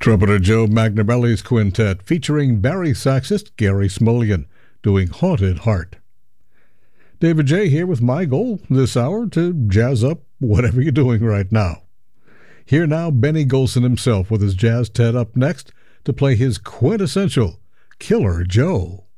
Trumpeter Joe Magnabelli's quintet featuring Barry saxist Gary Smulyan doing Haunted Heart. David J. here with my goal this hour to jazz up whatever you're doing right now. Here now, Benny Golson himself with his Jazz Ted up next to play his quintessential Killer Joe.